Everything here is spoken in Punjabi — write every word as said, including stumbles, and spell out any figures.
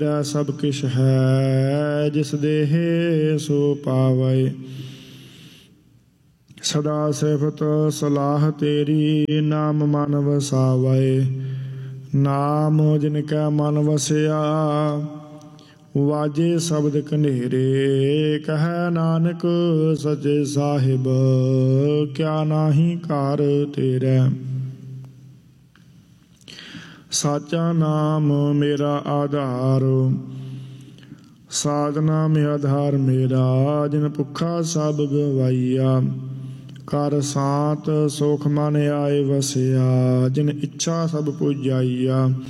ਸਭ ਕਿਛ ਹੈ ਜਿਸ ਦੇਹ ਸੋ ਪਾਵੈ। ਸਦਾ ਸਿਫਤ ਸਲਾਹ ਤੇਰੀ ਨਾਮ ਮਨ ਵਸਾਵੈ। ਨਾਮ ਜਿਨ ਕੈ ਮਨ ਵਸਿਆ ਵਾਜੇ ਸ਼ਬਦ ਕਨੇਰੇ। ਕਹਿ ਨਾਨਕ ਸੱਚੇ ਸਾਹਿਬ ਕਿਆ ਨਾਹੀ ਘਰ ਤੇਰੇ। ਸਾਚਾ ਨਾਮ ਮੇਰਾ ਆਧਾਰ ਸਾਧਨਾ ਮੇ ਆਧਾਰ ਮੇਰਾ। ਜਿਨ ਭੁੱਖਾ ਸਭ ਗਵਾਈਆ ਕਰ ਸਾਤ ਸੁਖ ਮਨ ਆਏ ਵਸਿਆ। ਜਿਨ ਇੱਛਾ ਸਭ ਪੁਜਾਈਆ